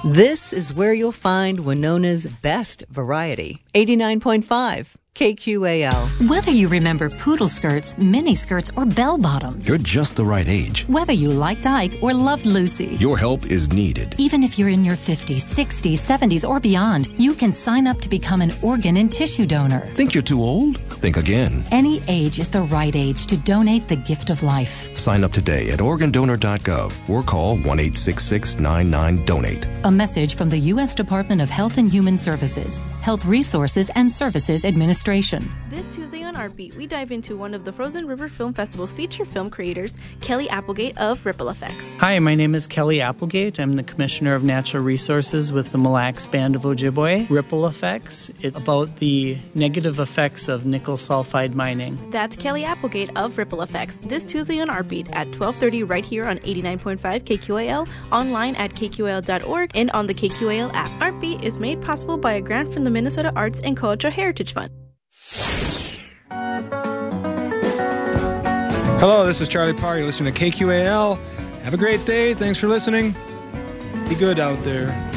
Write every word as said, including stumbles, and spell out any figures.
This is where you'll find Winona's best variety. eighty-nine point five K Q A L. Whether you remember poodle skirts, mini skirts, or bell bottoms. You're just the right age. Whether you liked Ike or loved Lucy. Your help is needed. Even if you're in your fifties, sixties, seventies, or beyond, you can sign up to become an organ and tissue donor. Think you're too old? Think again. Any age is the right age to donate the gift of life. Sign up today at organ donor dot gov or call one eight six six nine nine donate. A message from the U S Department of Health and Human Services, Health Resources and Services Administration. This Tuesday on Artbeat, we dive into one of the Frozen River Film Festival's feature film creators, Kelly Applegate of Ripple Effects. Hi, my name is Kelly Applegate. I'm the Commissioner of Natural Resources with the Mille Lacs Band of Ojibwe. Ripple Effects, it's about the negative effects of nickel sulfide mining. That's Kelly Applegate of Ripple Effects. This Tuesday on Artbeat at twelve thirty right here on eighty-nine point five K Q A L, online at K Q A L dot org, and on the K Q A L app. Artbeat is made possible by a grant from the Minnesota Arts and Cultural Heritage Fund. Hello, this is Charlie Parr. You're listening to K Q A L. Have a great day. Thanks for listening. Be good out there.